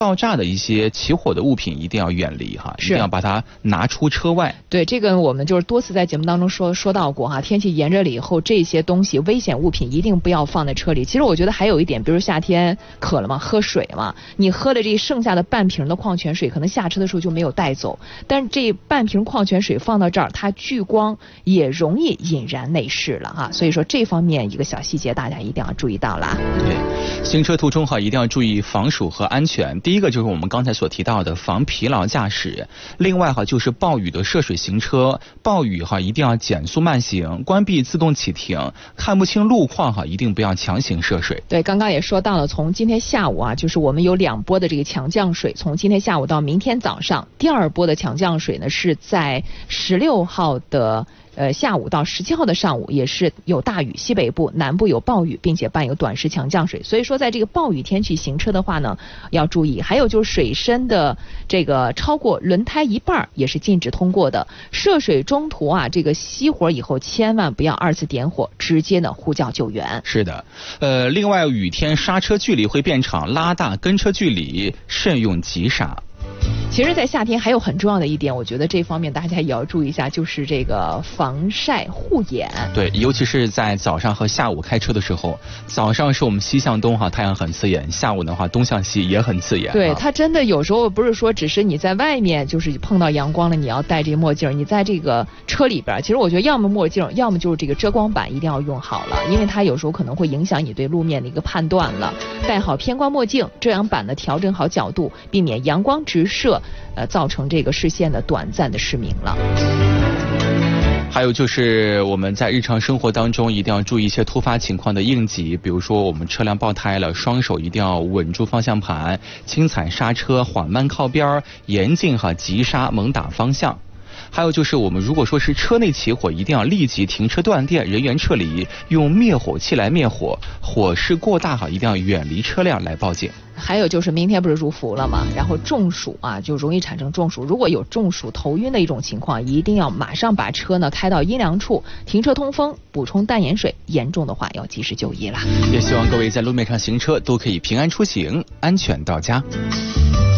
爆炸的一些起火的物品一定要远离哈，一定要把它拿出车外。 对，这个我们就是多次在节目当中说到过哈，天气炎热了以后，这些东西危险物品一定不要放在车里。其实我觉得还有一点，比如夏天渴了嘛，喝水嘛，你喝了这剩下的半瓶的矿泉水，可能下车的时候就没有带走，但是这半瓶矿泉水放到这儿，它聚光也容易引燃内饰了哈，所以说这方面一个小细节大家一定要注意到了。 对，行车途中哈一定要注意防暑和安全。第一个就是我们刚才所提到的防疲劳驾驶，另外哈就是暴雨的涉水行车，暴雨哈一定要减速慢行，关闭自动启停，看不清路况哈一定不要强行涉水。 对，刚刚也说到了，从今天下午啊，就是我们有2波的这个强降水，从今天下午到明天早上，第2波的强降水呢是在16号的下午到17号的上午也是有大雨，西北部、南部有暴雨，并且伴有短时强降水。所以说在这个暴雨天气行车的话呢，要注意。还有就是水深的这个超过轮胎一半也是禁止通过的。涉水中途啊，这个熄火以后千万不要2次点火，直接呢呼叫救援。 是的，另外雨天刹车距离会变长，拉大跟车距离，慎用急刹。 其实在夏天还有很重要的一点，我觉得这方面大家也要注意一下，就是这个防晒护眼。对， 尤其是在早上和下午开车的时候，早上是我们西向东哈，太阳很刺眼，下午的话东向西也很刺眼。 对，它真的有时候不是说只是你在外面就是碰到阳光了你要戴这个墨镜，你在这个车里边，其实我觉得要么墨镜，要么就是这个遮光板一定要用好了，因为它有时候可能会影响你对路面的一个判断了。戴好偏光墨镜，遮阳板呢调整好角度，避免阳光直射造成这个视线的短暂的失明了。 还有就是我们在日常生活当中一定要注意一些突发情况的应急，比如说我们车辆爆胎了，双手一定要稳住方向盘，轻踩刹车，缓慢靠边，严禁急刹猛打方向。还有就是我们如果说是车内起火，一定要立即停车断电，人员撤离，用灭火器来灭火，火势过大一定要远离车辆来报警。 还有就是明天不是入伏了吗？然后中暑啊，就容易产生中暑。如果有中暑、头晕的一种情况，一定要马上把车呢开到阴凉处，停车通风，补充淡盐水。严重的话要及时就医了。 也希望各位在路面上行车都可以平安出行，安全到家。